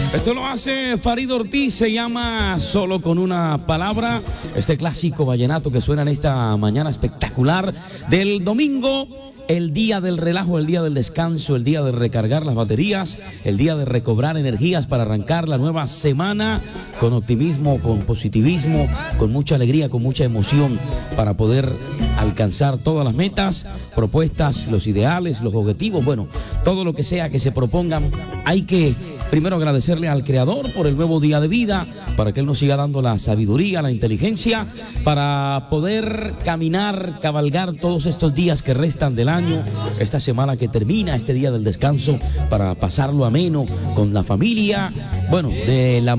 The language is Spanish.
Esto lo hace Farid Ortiz, se llama Solo con una palabra. Este clásico vallenato que suena en esta mañana espectacular del domingo. El día del relajo, el día del descanso, el día de recargar las baterías, el día de recobrar energías para arrancar la nueva semana con optimismo, con positivismo, con mucha alegría, con mucha emoción para poder alcanzar todas las metas, propuestas, los ideales, los objetivos, bueno, todo lo que sea que se propongan. Hay que primero agradecerle al Creador por el nuevo día de vida, para que Él nos siga dando la sabiduría, la inteligencia, para poder caminar, cabalgar todos estos días que restan del año, esta semana que termina, este día del descanso, para pasarlo ameno con la familia, bueno, de la